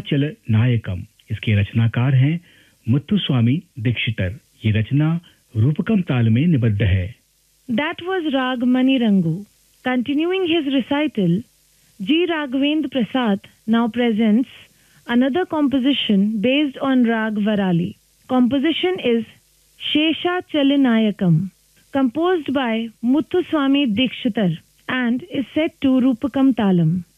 शेषाचल नायकम। इसके रचनाकार हैं मुत्तुस्वामी दीक्षितर। ये रचना रूपकम ताल में निबद्ध है। That was Rag Manirangu. Continuing his recital, G. Raghavendra Prasad now presents another composition based on Rag Varali. Composition is Shesha Chalinayakam, composed by Muthuswami Dikshitar and is set to Rupakam Talam.